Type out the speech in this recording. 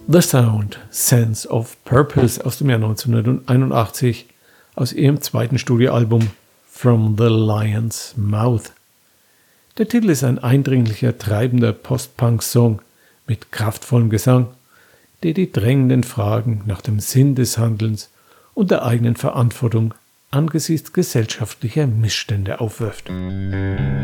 The Sound, Sense of Purpose aus dem Jahr 1981 aus ihrem zweiten Studioalbum From the Lion's Mouth. Der Titel ist ein eindringlicher, treibender Post-Punk-Song mit kraftvollem Gesang, der die drängenden Fragen nach dem Sinn des Handelns und der eigenen Verantwortung angesichts gesellschaftlicher Missstände aufwirft.